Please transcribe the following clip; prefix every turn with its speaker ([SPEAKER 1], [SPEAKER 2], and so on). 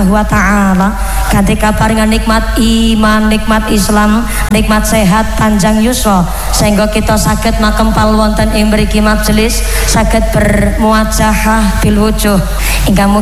[SPEAKER 1] Subhanahu wa taala kanthi kaparingan nikmat iman, nikmat Islam, nikmat sehat panjang yuswa sehingga kita saged makempal wonten ing mriki majelis saged bermuajahah bil wujuh ingkang